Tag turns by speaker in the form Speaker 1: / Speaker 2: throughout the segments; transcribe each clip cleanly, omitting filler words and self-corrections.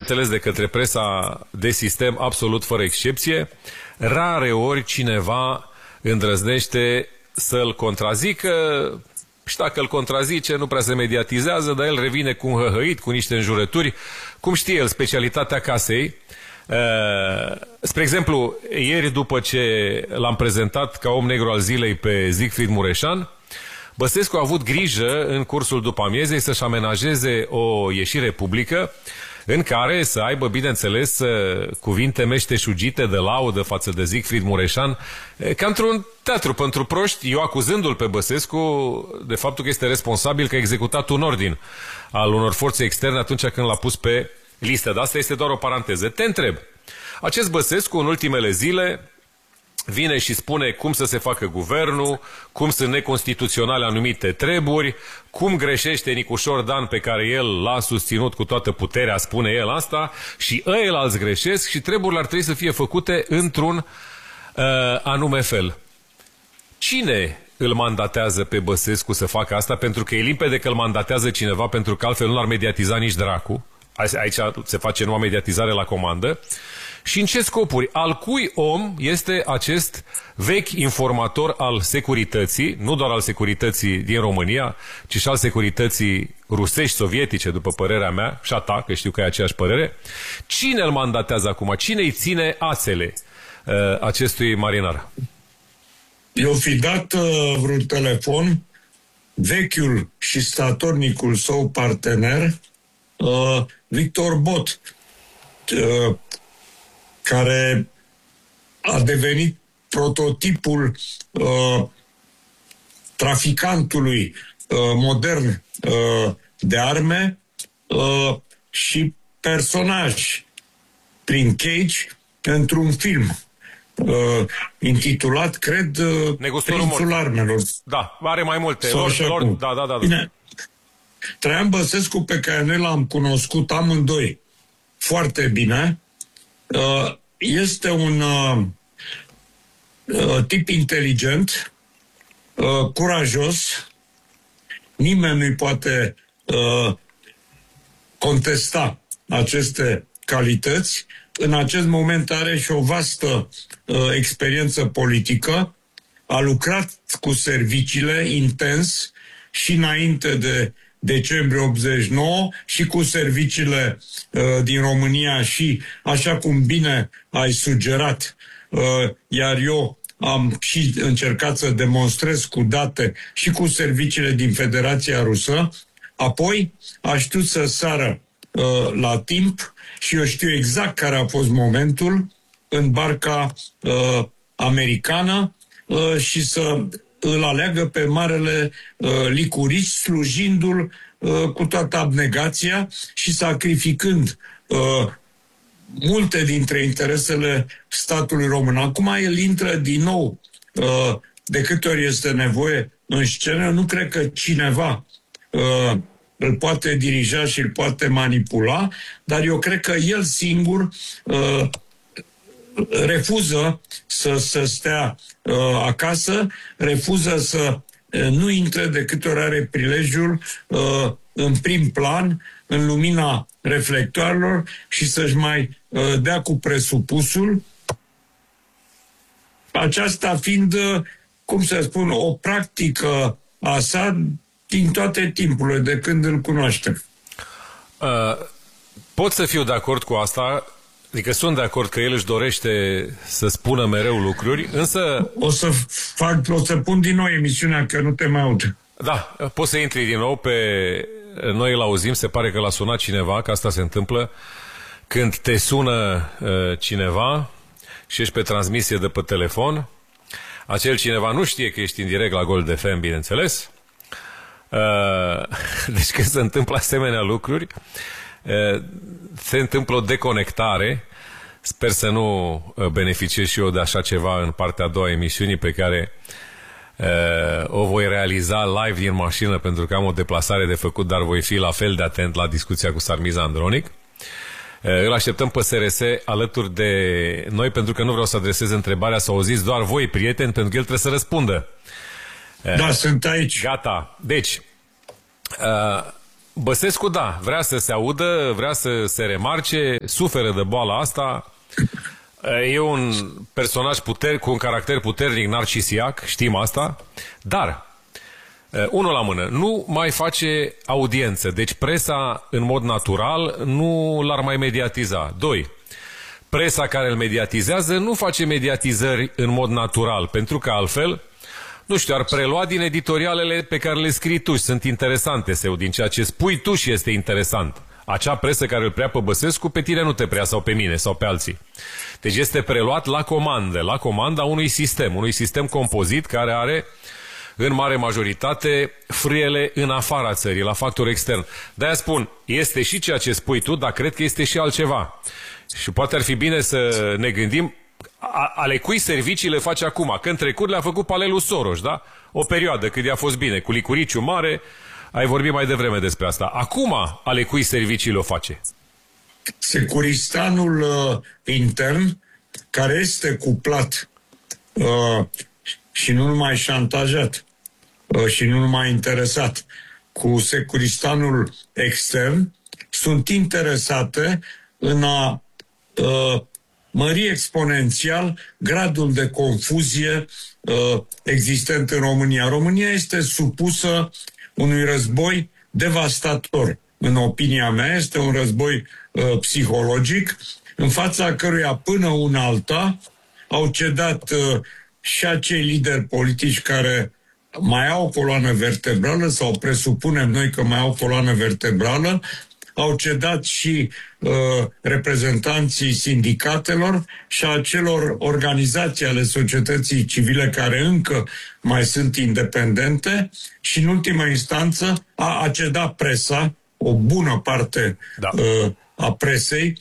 Speaker 1: bineînțeles, de către presa de sistem, absolut fără excepție. Rare ori cineva îndrăznește să-l contrazică, și dacă îl contrazice, nu prea se mediatizează, dar el revine cu un hăhăit, cu niște înjurături, cum știe el, specialitatea casei. Spre exemplu, ieri, după ce l-am prezentat ca om negru al zilei pe Siegfried Mureșan, Băsescu a avut grijă în cursul după amiezei să-și amenajeze o ieșire publică în care să aibă, bineînțeles, cuvinte meșteșugite de laudă față de Siegfried Mureșan, ca într-un teatru pentru proști, eu acuzându-l pe Băsescu de faptul că este responsabil că a executat un ordin al unor forțe externe atunci când l-a pus pe listă. Dar asta este doar o paranteză. Te întreb, acest Băsescu în ultimele zile vine și spune cum să se facă guvernul, cum sunt neconstituționale anumite treburi, cum greșește Nicușor Dan pe care el l-a susținut cu toată puterea, spune el asta, și ăilalți greșesc și treburile ar trebui să fie făcute într-un anume fel. Cine îl mandatează pe Băsescu să facă asta? Pentru că e limpede că îl mandatează cineva, pentru că altfel nu l-ar mediatiza nici dracu. Aici se face numai mediatizare la comandă. Și în ce scopuri? Al cui om este acest vechi informator al securității, nu doar al securității din România, ci și al securității rusești, sovietice, după părerea mea, și a ta, că știu că e aceeași părere. Cine îl mandatează acum? Cine îi ține ațele acestui marinar?
Speaker 2: Eu fi dat vreun telefon, vechiul și statornicul său partener, Victor Bot, care a devenit prototipul traficantului modern de arme și personaj prin Cage într-un film intitulat, cred, Prințul Armelor.
Speaker 1: Da, are mai multe. Da.
Speaker 2: Bine, Traian Băsescu, pe care noi l-am cunoscut amândoi foarte bine, este un tip inteligent, curajos, nimeni nu-i poate contesta aceste calități. În acest moment are și o vastă experiență politică, a lucrat cu serviciile intens și înainte de decembrie 89 și cu serviciile din România și, așa cum bine ai sugerat, iar eu am și încercat să demonstrez cu date și cu serviciile din Federația Rusă, apoi a știut să sară la timp și eu știu exact care a fost momentul în barca americană și să îl aleagă pe marele licurist, slujindu-l cu toată abnegația și sacrificând multe dintre interesele statului român. Acum el intră din nou, de câte ori este nevoie, în scenă. Nu cred că cineva îl poate dirija și îl poate manipula, dar eu cred că el singur refuză să stea acasă, refuză să nu intre de câte ori are prilejul în prim plan, în lumina reflectoarelor și să-și mai dea cu presupusul. Aceasta fiind, cum să spun, o practică a sa din toate timpurile, de când îl cunoaștem.
Speaker 1: Pot să fiu de acord cu asta, adică sunt de acord că el își dorește să spună mereu lucruri, însă... O
Speaker 2: să pun din nou emisiunea, că nu te mai aud.
Speaker 1: Da, poți să intri din nou pe... Noi îl auzim, se pare că l-a sunat cineva, că asta se întâmplă când te sună cineva și ești pe transmisie de pe telefon. Acel cineva nu știe că ești în direct la Gold FM, bineînțeles. Deci când se întâmplă asemenea lucruri, se întâmplă o deconectare. Sper să nu beneficiez și eu de așa ceva în partea a doua a emisiunii, pe care o voi realiza live din mașină, pentru că am o deplasare de făcut, dar voi fi la fel de atent la discuția cu Sarmiza Andronic. Îl așteptăm pe SRS alături de noi, pentru că nu vreau să adresez întrebarea, să auziți doar voi, prieteni, pentru că el trebuie să răspundă.
Speaker 2: Da, sunt aici.
Speaker 1: Gata. Deci, Băsescu, da, vrea să se audă, vrea să se remarce, suferă de boala asta. E un personaj cu un caracter puternic narcisiac, știm asta, dar, unul la mână, nu mai face audiență, deci presa în mod natural nu l-ar mai mediatiza. Doi, presa care îl mediatizează nu face mediatizări în mod natural, pentru că altfel, nu știu, ar prelua din editorialele pe care le scrii tu și sunt interesante, din ceea ce spui tu și este interesant. Acea presă care îl prea pe Băsescu, pe tine nu te prea, sau pe mine, sau pe alții. Deci este preluat la comandă, la comanda unui sistem compozit care are în mare majoritate frâiele în afara țării, la factor extern. De-aia spun, este și ceea ce spui tu, dar cred că este și altceva. Și poate ar fi bine să ne gândim ale cui servicii le face acum, că în trecut le-a făcut Palelu Soros, da? O perioadă când i-a fost bine, cu licuriciu mare, ai vorbit mai devreme despre asta. Acum, ale cui servicii le face?
Speaker 2: Securistanul intern, care este cuplat și nu numai șantajat și nu numai interesat cu securistanul extern, sunt interesate în a mări exponențial gradul de confuzie existent în România. România este supusă unui război devastator. În opinia mea, este un război psihologic, în fața căruia până una alta au cedat și acei lideri politici care mai au o coloană vertebrală, sau presupunem noi că mai au o coloană vertebrală, au cedat și reprezentanții sindicatelor și a celor organizații ale societății civile care încă mai sunt independente și, în ultimă instanță, a cedat presa, o bună parte a presei,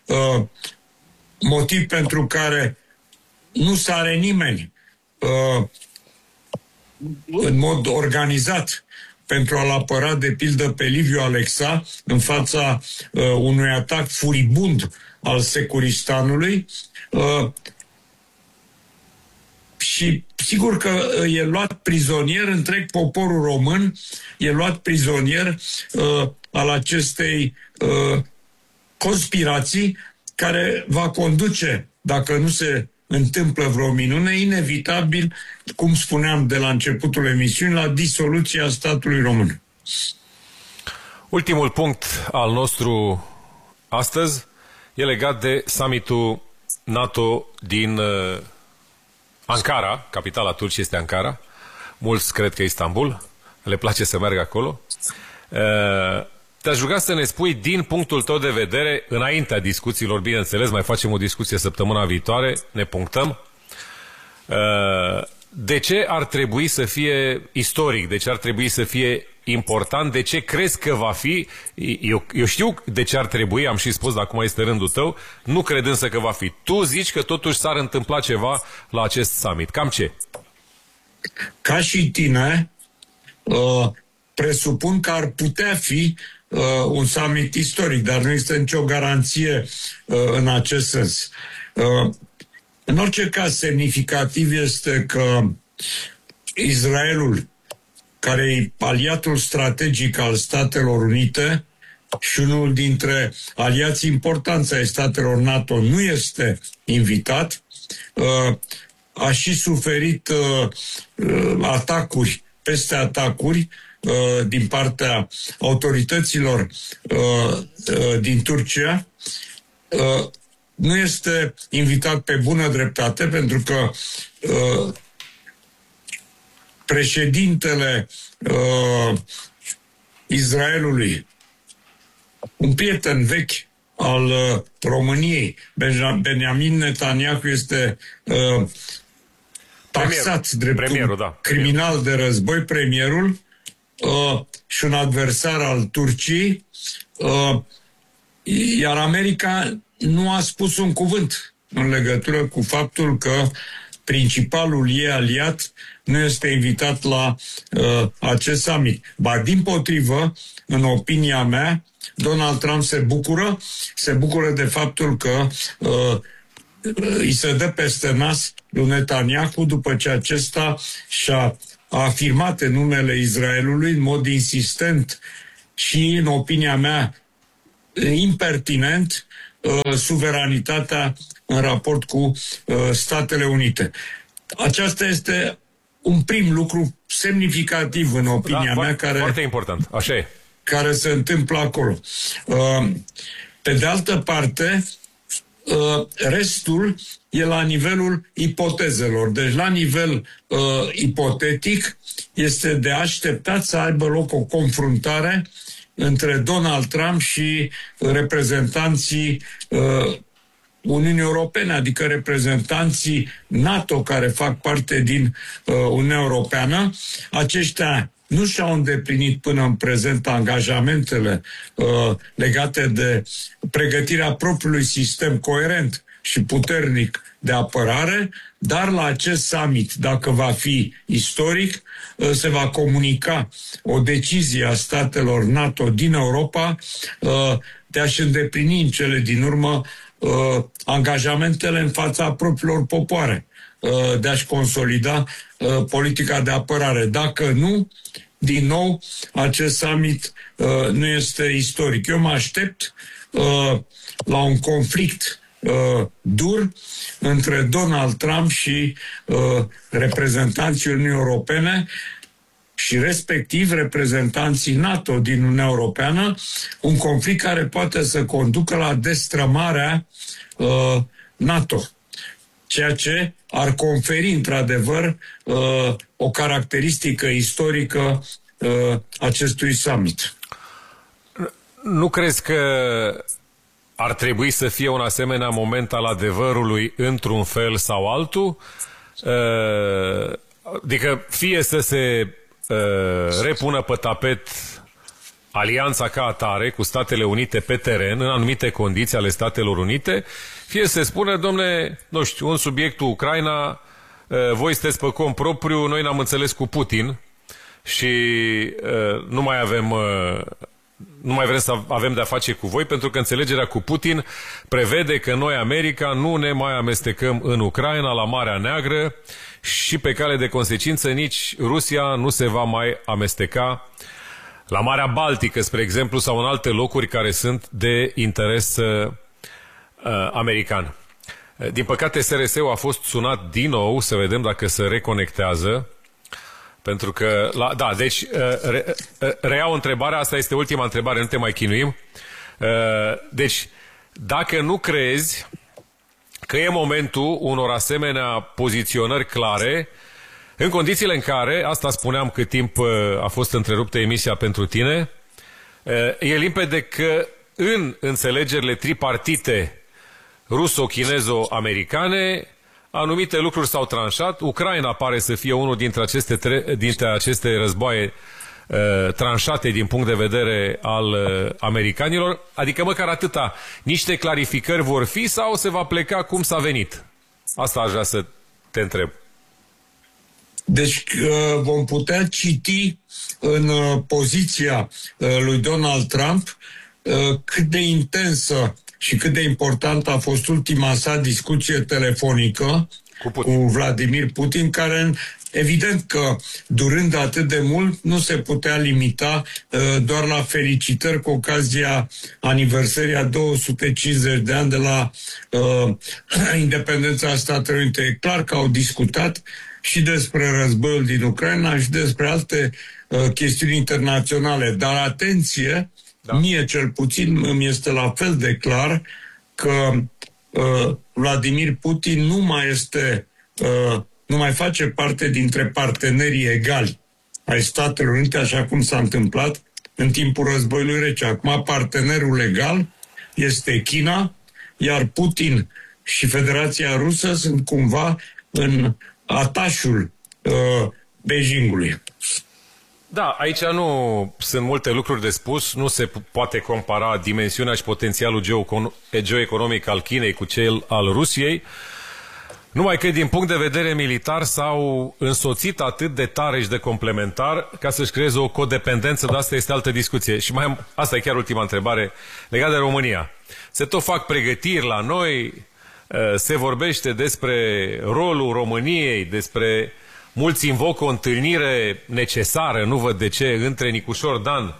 Speaker 2: motiv pentru care nu sare nimeni în mod organizat pentru a-l apăra, de pildă, pe Liviu Alexa în fața unui atac furibund al Securistanului. Și sigur că e luat prizonier întreg poporul român, e luat prizonier al acestei conspirații care va conduce, dacă nu se întâmplă vreo minune, inevitabil, cum spuneam de la începutul emisiunii, la disoluția statului român.
Speaker 1: Ultimul punct al nostru astăzi e legat de summitul NATO din Ankara, capitala Turciei este Ankara. Mulți cred că e Istanbul, le place să meargă acolo. Te-aș ruga să ne spui, din punctul tău de vedere, înaintea discuțiilor, bineînțeles, mai facem o discuție săptămâna viitoare, ne punctăm, de ce ar trebui să fie istoric, de ce ar trebui să fie important, de ce crezi că va fi, eu știu de ce ar trebui, am și spus, dar acum este rândul tău, nu cred însă că va fi. Tu zici că totuși s-ar întâmpla ceva la acest summit. Cam ce?
Speaker 2: Ca și tine, presupun că ar putea fi un summit istoric, dar nu există nicio garanție în acest sens. În orice caz, semnificativ este că Israelul, care e aliatul strategic al Statelor Unite și unul dintre aliații importanți ai statelor NATO, nu este invitat, a și suferit atacuri peste atacuri din partea autorităților din Turcia, nu este invitat pe bună dreptate, pentru că președintele Israelului, un prieten vechi al României, Benjamin Netanyahu, este taxat drept un criminal de război, premierul, și un adversar al Turciei, iar America nu a spus un cuvânt în legătură cu faptul că principalul ei aliat nu este invitat la acest summit. Ba, dimpotrivă, în opinia mea, Donald Trump se bucură de faptul că îi se dă peste nas lui Netanyahu după ce acesta a afirmat în numele Israelului, în mod insistent și, în opinia mea, impertinent suveranitatea în raport cu Statele Unite. Aceasta este un prim lucru semnificativ, în opinia mea, care,
Speaker 1: foarte important. Așa e.
Speaker 2: Care se întâmplă acolo. Pe de altă parte, restul e la nivelul ipotezelor. Deci, la nivel ipotetic, este de așteptat să aibă loc o confruntare între Donald Trump și reprezentanții Uniunii Europene, adică reprezentanții NATO care fac parte din Uniunea Europeană. Aceștia nu și-au îndeplinit până în prezent angajamentele legate de pregătirea propriului sistem coerent și puternic de apărare, dar la acest summit, dacă va fi istoric, se va comunica o decizie a statelor NATO din Europa de a-și îndeplini în cele din urmă angajamentele în fața propriilor popoare, de a-și consolida politica de apărare. Dacă nu, din nou, acest summit nu este istoric. Eu mă aștept la un conflict dur între Donald Trump și reprezentanții Uniunii Europene și respectiv reprezentanții NATO din Uniunea Europeană, un conflict care poate să conducă la destrămarea NATO, ceea ce ar conferi într-adevăr o caracteristică istorică acestui summit.
Speaker 1: Nu crezi că ar trebui să fie un asemenea moment al adevărului într-un fel sau altul? Adică fie să se repună pe tapet alianța ca atare cu Statele Unite pe teren, în anumite condiții ale Statelor Unite, fie se spune, domne, nu știu, un subiectul Ucraina, voi sunteți pe cont propriu, noi n-am înțeles cu Putin și nu mai vrem să avem de-a face cu voi, pentru că înțelegerea cu Putin prevede că noi, America, nu ne mai amestecăm în Ucraina, la Marea Neagră, și pe cale de consecință nici Rusia nu se va mai amesteca la Marea Baltică, spre exemplu, sau în alte locuri care sunt de interes american. Din păcate, SRS-ul a fost sunat din nou, să vedem dacă se reconectează, pentru că, deci, reiau întrebarea, asta este ultima întrebare, nu te mai chinuim. Deci, dacă nu crezi că e momentul unor asemenea poziționări clare, în condițiile în care, asta spuneam cât timp a fost întreruptă emisia pentru tine, e limpede că în înțelegerile tripartite ruso-chinezo-americane, anumite lucruri s-au tranșat. Ucraina pare să fie unul dintre aceste războaie tranșate din punct de vedere al americanilor. Adică măcar atâta, niște clarificări vor fi sau se va pleca cum s-a venit? Asta aș vrea să te întreb.
Speaker 2: Deci vom putea citi în poziția lui Donald Trump cât de intensă și cât de importantă a fost ultima sa discuție telefonică cu Vladimir Putin, care evident că, durând atât de mult, nu se putea limita doar la felicitări cu ocazia aniversării a 250 de ani de la independența Statelor Unite. E clar că au discutat și despre războiul din Ucraina și despre alte chestiuni internaționale. Dar atenție, mie cel puțin îmi este la fel de clar că Vladimir Putin nu mai face parte dintre partenerii egali ai Statelor Unite, așa cum s-a întâmplat în timpul războiului rece. Acum partenerul legal este China, iar Putin și Federația Rusă sunt cumva în atașul Beijingului.
Speaker 1: Da, aici nu sunt multe lucruri de spus, nu se poate compara dimensiunea și potențialul geoeconomic al Chinei cu cel al Rusiei, numai că din punct de vedere militar s-au însoțit atât de tare și de complementar ca să-și creeze o codependență, dar asta este altă discuție. Și asta e chiar ultima întrebare legată de România. Se tot fac pregătiri la noi, se vorbește despre rolul României, mulți invocă o întâlnire necesară, nu văd de ce, între Nicușor Dan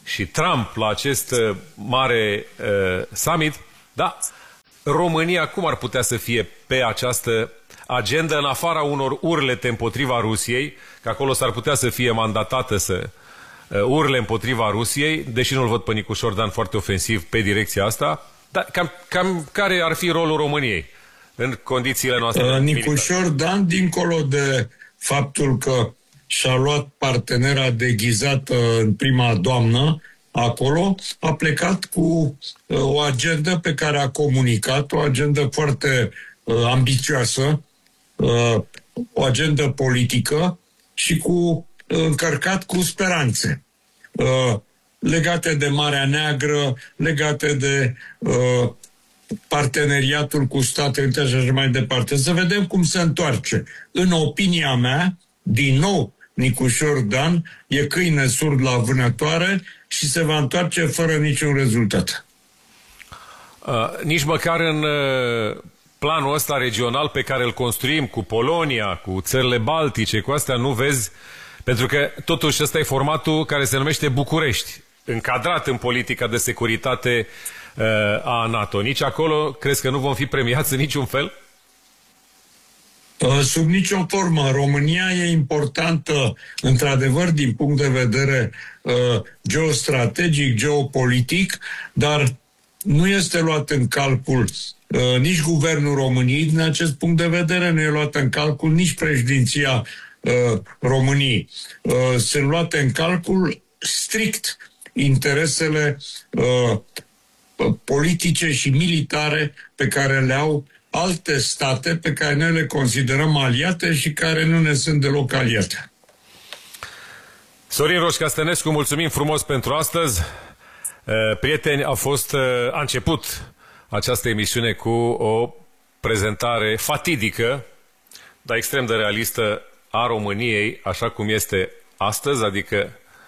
Speaker 1: și Trump la acest mare summit, da, România cum ar putea să fie pe această agenda în afara unor urlete împotriva Rusiei, că acolo s-ar putea să fie mandatată să urle împotriva Rusiei, deși nu-l văd pe Nicu Șordan foarte ofensiv pe direcția asta, dar cam care ar fi rolul României în condițiile noastre?
Speaker 2: Nicu Șordan, dincolo de faptul că și-a luat partenera deghizată în prima doamnă acolo, a plecat cu o agendă pe care a comunicat, o agendă foarte ambițioasă, o agendă politică și încărcat cu speranțe legate de Marea Neagră, legate de parteneriatul cu Statele Unite și așa mai departe. Să vedem cum se întoarce. În opinia mea, din nou, Nicu Șordan e câine surd la vânătoare și se va întoarce fără niciun rezultat.
Speaker 1: Nici măcar în planul ăsta regional pe care îl construim cu Polonia, cu țările Baltice, cu astea nu vezi, pentru că totuși ăsta e formatul care se numește București, încadrat în politica de securitate a NATO. Nici acolo crezi că nu vom fi premiați în niciun fel?
Speaker 2: Sub nicio formă. România e importantă, într-adevăr, din punct de vedere geostrategic, geopolitic, dar nu este luat în calcul nici guvernul României din acest punct de vedere, nu e luat în calcul nici președinția României. Sunt luate în calcul strict interesele politice și militare pe care le au alte state pe care noi le considerăm aliate și care nu ne sunt deloc aliate.
Speaker 1: Sorin Roșca Stănescu, mulțumim frumos pentru astăzi. Prieteni, a început această emisiune cu o prezentare fatidică, dar extrem de realistă a României, așa cum este astăzi, adică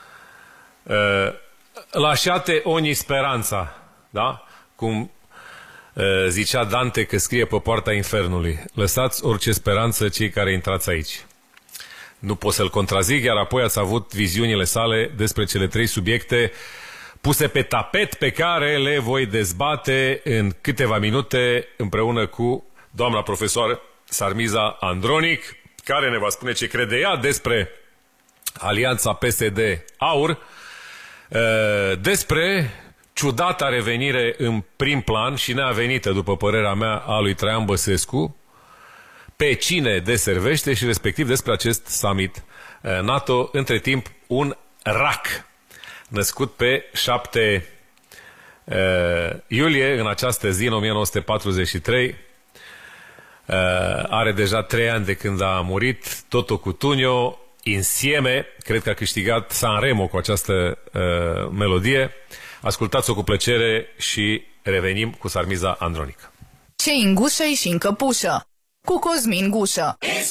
Speaker 1: lasciate ogni speranța, da? Cum zicea Dante că scrie pe poarta infernului. Lăsați orice speranță cei care intrați aici. Nu pot să-l contrazic, iar apoi ați avut viziunile sale despre cele 3 subiecte puse pe tapet pe care le voi dezbate în câteva minute împreună cu doamna profesoară Sarmiza Andronic, care ne va spune ce crede ea despre alianța PSD-AUR, despre ciudata revenire în prim plan și neavenită, după părerea mea, a lui Traian Băsescu, pe cine deservește și respectiv despre acest summit NATO, între timp un RAC, născut pe 7 iulie, în această zi, în 1943, are deja 3 ani de când a murit Toto Cutugno, Insieme, cred că a câștigat Sanremo cu această melodie. Ascultați-o cu plăcere și revenim cu Sarmiza Andronic.
Speaker 3: Ce în gușă și în căpușă, cu Cosmin Gușă.